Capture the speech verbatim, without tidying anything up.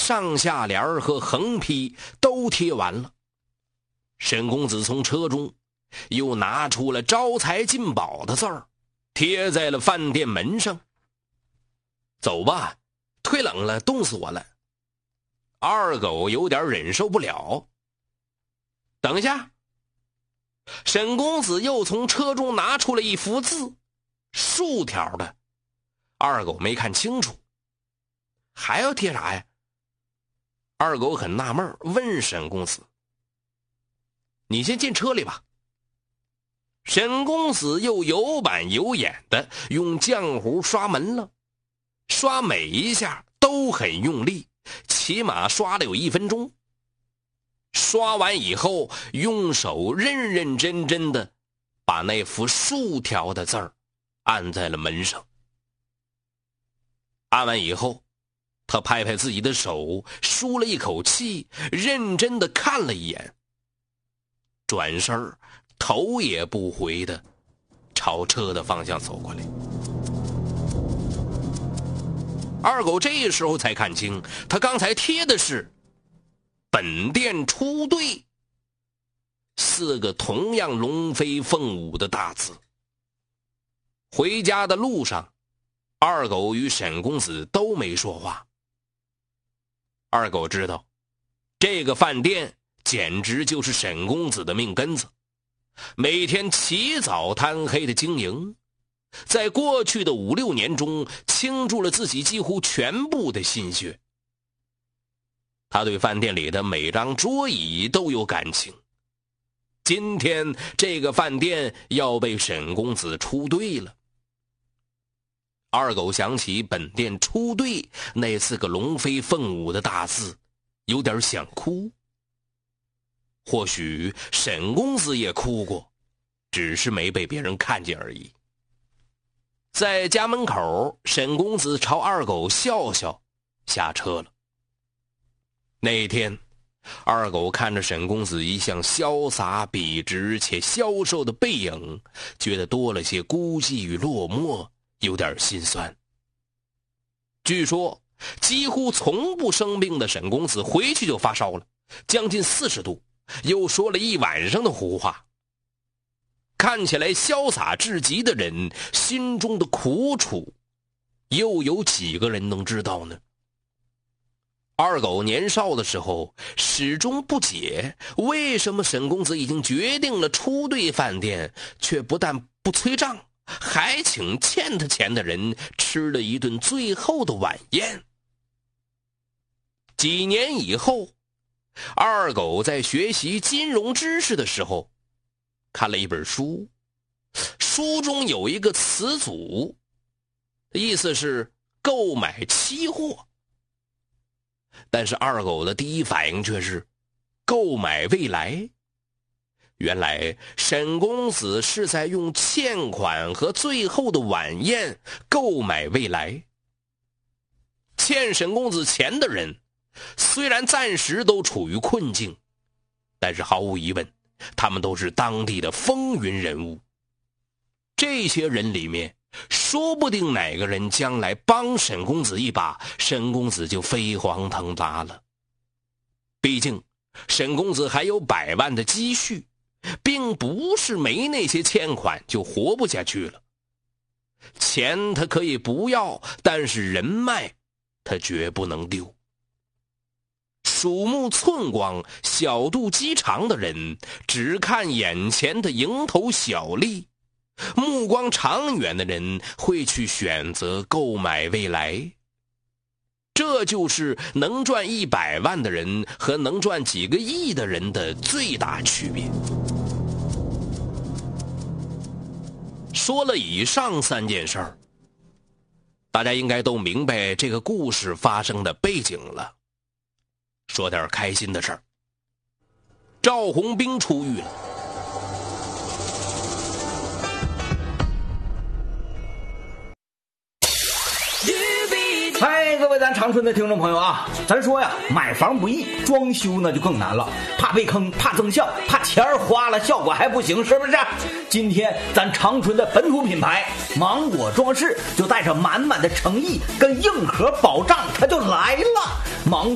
上下联和横批都贴完了。沈公子从车中又拿出了招财进宝的字儿，贴在了饭店门上。走吧，忒冷了，冻死我了。二狗有点忍受不了。等一下，沈公子又从车中拿出了一幅字，竖条的。二狗没看清楚。还要贴啥呀？二狗很纳闷，问沈公子：“你先进车里吧。”沈公子又有板有眼的用浆糊刷门了，刷每一下都很用力，起码刷了有一分钟。刷完以后，用手认认真真的把那幅竖条的字儿按在了门上。按完以后，他拍拍自己的手，舒了一口气，认真的看了一眼，转身头也不回的朝车的方向走过来。二狗这时候才看清，他刚才贴的是本店出队四个同样龙飞凤舞的大字。回家的路上，二狗与沈公子都没说话。二狗知道这个饭店简直就是沈公子的命根子，每天起早贪黑的经营，在过去的五六年中倾注了自己几乎全部的心血。他对饭店里的每张桌椅都有感情。今天这个饭店要被沈公子出队了。二狗想起本店出队那四个龙飞凤舞的大字，有点想哭。或许沈公子也哭过，只是没被别人看见而已。在家门口，沈公子朝二狗笑笑，下车了。那天，二狗看着沈公子一向潇洒笔直且消瘦的背影，觉得多了些孤寂与落寞，有点心酸。据说几乎从不生病的沈公子回去就发烧了，将近四十度，又说了一晚上的胡话。看起来潇洒至极的人，心中的苦楚又有几个人能知道呢？二狗年少的时候始终不解，为什么沈公子已经决定了出队饭店，却不但不催账，还请欠他钱的人吃了一顿最后的晚宴。几年以后，二狗在学习金融知识的时候看了一本书，书中有一个词组，意思是购买期货。但是二狗的第一反应却是购买未来。原来沈公子是在用欠款和最后的晚宴购买未来。欠沈公子钱的人虽然暂时都处于困境，但是毫无疑问，他们都是当地的风云人物。这些人里面，说不定哪个人将来帮沈公子一把，沈公子就飞黄腾达了。毕竟沈公子还有百万的积蓄，并不是没那些欠款就活不下去了。钱他可以不要，但是人脉他绝不能丢。鼠目寸光、小肚鸡肠的人，只看眼前的蝇头小利；目光长远的人会去选择购买未来。这就是能赚一百万的人和能赚几个亿的人的最大区别。说了以上三件事儿，大家应该都明白这个故事发生的背景了。说点开心的事儿，赵红兵出狱了。 嗨，各位咱长春的听众朋友啊，咱说呀，买房不易，装修那就更难了，怕被坑，怕增效，怕钱儿花了效果还不行，是不是？今天咱长春的本土品牌芒果装饰就带着满满的诚意跟硬核保障，它就来了。芒